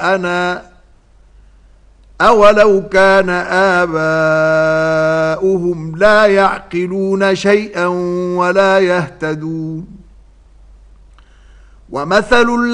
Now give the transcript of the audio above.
أولو كان آباؤهم لا يعقلون شيئا ولا يهتدون. ومثل